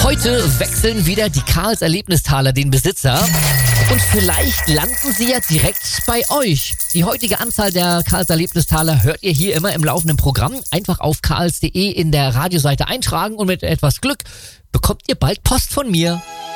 Heute wechseln wieder die Karls Erlebnistaler den Besitzer und vielleicht landen sie ja direkt bei euch. Die heutige Anzahl der Karls Erlebnistaler hört ihr hier immer im laufenden Programm. Einfach auf karls.de in der Radioseite eintragen und mit etwas Glück bekommt ihr bald Post von mir.